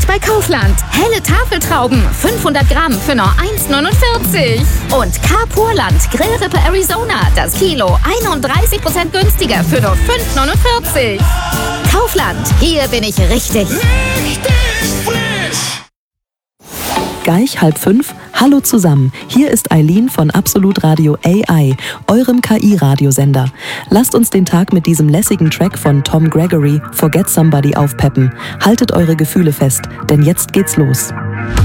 bei Kaufland. Helle Tafeltrauben, 500 Gramm für nur 1,49. Und Carpurland Grillrippe Arizona, das Kilo 31% günstiger für nur 5,49. Kaufland, hier bin ich richtig. Gleich 4:30. Hallo zusammen, hier ist Eileen von Absolut Radio AI, eurem KI-Radiosender. Lasst uns den Tag mit diesem lässigen Track von Tom Gregory, Forget Somebody, aufpeppen. Haltet eure Gefühle fest, denn jetzt geht's los.